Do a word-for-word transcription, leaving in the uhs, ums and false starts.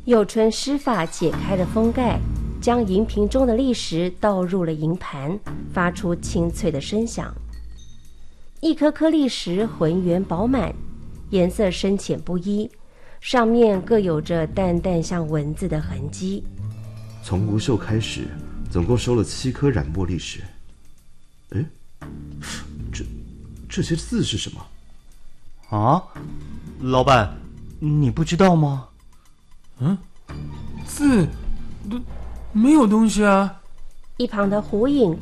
有春施法解开了封盖，将银瓶中的砾石倒入了银盘，发出清脆的声响。一颗颗砾石浑圆饱满，颜色深浅不一，上面各有着淡淡像文字的痕迹。 从无袖开始，总共收了七颗染墨砾石。哎，这这些字是什么？ 啊，老板，你不知道吗？ 嗯，字都没有东西啊。 一旁的胡影